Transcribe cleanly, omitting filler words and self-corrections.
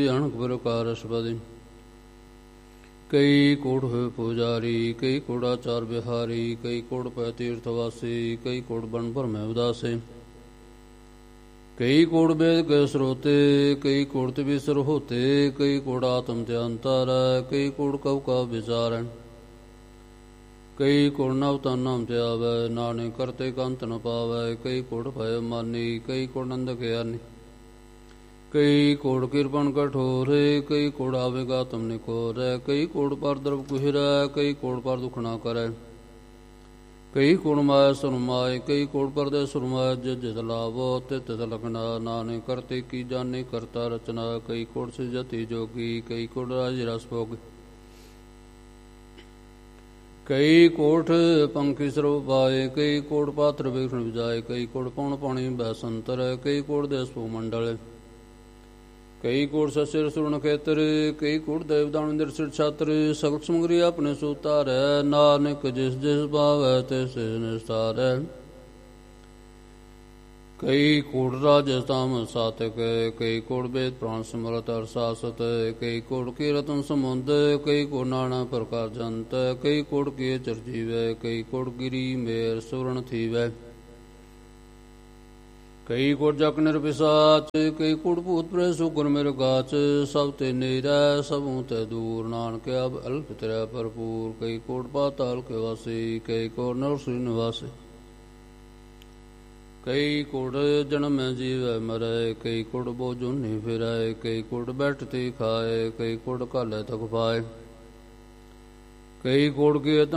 ਅਣਖ ਪ੍ਰਕਾਰ ਰਸਪਦੀ। ਕਈ ਕੋੜ ਹੋਏ ਪੁਜਾਰੀ, ਕਈ ਕੋੜ ਆਚਾਰ ਬਿਹਾਰੀ, ਕਈ ਕੋੜ ਪੈ ਤੀਰਥ ਵਾਸੀ, ਕਈ ਕੋੜ ਬਨ ਭਰਮੈ ਉਦਾਸੇ। ਕਈ ਕੋੜ ਵੇਦ ਕੇ ਸਰੋਤੇ, ਕਈ ਕੋੜ ਤੇ ਵਿਸਰ ਹੋਤੇ, ਕਈ ਕੋੜ ਆਤਮ ਤੇ ਅੰਤਰ, ਕਈ ਕੋੜ ਕਉ ਕਾ ਵਿਚਾਰੈ। ਕਈ ਕੋੜ ਨਵ ਤਨ ਨਾਮ ਤੇ ਆਵੈ, ਨਾਨਕ ਕਰਤੇ ਕੰਤ ਨ ਪਾਵੈ। ਕਈ ਕੋੜ ਭੈ ਮਾਨੀ, ਕਈ ਕੋੜ ਨੰਦ ਕੇ ਆਨੀ। ਕਈ ਕੋੜ ਕਿਰਪਨ ਕਠੋਰੇ, ਕਈ ਕੋੜ ਆਵੇਗਾ ਤੁਮ ਨਿਕੋਰੈ। ਕਈ ਕੋੜ ਪਰ ਦਰਬ ਕੁਹਿਰੈ, ਕਈ ਕੋੜ ਪਰ ਦੁਖ ਨਾ ਕਰੈ। ਕਈ ਕੋੜ ਮਾਇਆ ਸੁਰਮਾਏ, ਕਈ ਕੋੜ ਪਰਦੇ ਸੁਰਮਾਏ। ਜਿਤ ਜਿਤ ਲਾਵੋ ਤਿਤ ਤਿਤ ਲਖਣਾ, ਨਾਨਕ ਕਰਤੇ ਕੀ ਜਾਣੇ ਕਰਤਾ ਰਚਨਾ। ਕਈ ਕੋੜ ਸਿਜਤੀ ਜੋਗੀ, ਕਈ ਕੋੜ ਰਾਜ ਰਸ ਭੋਗ। ਕਈ ਕੋਠ ਪੰਖੀ ਸਰਬ ਪਾਏ, ਕਈ ਕੋੜ ਪਾਤਰ ਵੇਖਣ ਵਿਜਾਏ। ਕਈ ਕੋੜ ਪਉਣ ਪਾਣੀ ਬੈਸੰਤਰ, ਕਈ ਕੋੜ ਦੇਸ ਭੂ ਮੰਡਲ। ਕਈ ਕੋੜ ਸਸਿਰ ਸੁਰਨ ਖੇਤਰ, ਕਈ ਕੋੜ ਦੇਵਦਾਨ ਇੰਦਰ ਸਿਰ ਛਾਤਰ। ਸਗਲ ਸਮਗਰੀ ਆਪਣੇ ਸੁਤਾਰੈ, ਨਾਨਕ ਜਿਸ ਜਿਸ ਭਾਵੈ ਤਿਸ ਨਿਸਤਾਰੈ। ਕਈ ਕੋੜ ਰਾਜਸਥਾਮ ਸਾਤਕ, ਕਈ ਕੋੜ ਵੇਦ ਪ੍ਰਾਣ ਸਮਰਤ ਅਰ ਸਾਸਤ। ਕਈ ਕੋੜ ਕੀ ਰਤਨ ਸਮੁੰਦ, ਕਈ ਕੋੜ ਨਾਨਾ ਪ੍ਰਕਾਰ ਜੰਤ। ਕਈ ਕੋੜ ਕੀ ਚਰ ਜੀਵੈ, ਕਈ ਕੋੜ ਗਿਰੀ ਮੇਰ ਸੁਰਨ ਥੀਵੈ। ਕਈ ਕੋੜ ਜਕ ਨਿਰਪਿਸਾਚ, ਕਈ ਕੋੜ ਭੂਤ ਪ੍ਰੇਤ ਸੁਗਰ ਮਿਰ ਗਾਚ। ਸਭ ਤੇ ਨੇਰੈ ਸਭੂ ਤੇ ਦੂਰ, ਨਾਨਕ ਅਬ ਅਲਪ ਤੇਰਾ ਭਰਪੂਰ। ਕਈ ਕੋੜ ਪਾਤਾਲ ਕੇ ਵਾਸੀ, ਕਈ ਕੋੜ ਨਰਸਰੀ ਨਿਵਾਸੀ। ਕਈ ਕੋੜ ਜਨਮੈ ਜੀਵੈ ਮਰੈ, ਕਈ ਕੋੜ ਬੋ ਜੂਨੀ ਫਿਰੈ। ਕਈ ਕੋੜ ਬੈਠਤੀ ਖਾਏ, ਕਈ ਕੋੜ ਘਾਲੇ ਤਕ ਪਾਏ। ਕਈ ਕੋੜ ਕੀ